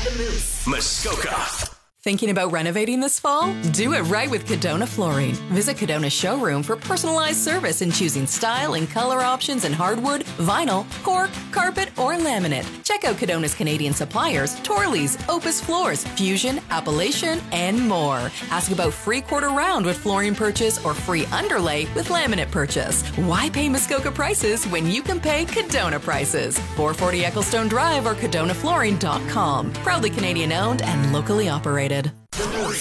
The Moose. Muskoka. Thinking about renovating this fall? Do it right with Cadona Flooring. Visit Cadona's showroom for personalized service in choosing style and color options in hardwood, vinyl, cork, carpet, or laminate. Check out Cadona's Canadian suppliers, Torley's, Opus Floors, Fusion, Appalachian, and more. Ask about free quarter round with flooring purchase or free underlay with laminate purchase. Why pay Muskoka prices when you can pay Cadona prices? 440 Ecclestone Drive or CadonaFlooring.com. Proudly Canadian owned and locally operated.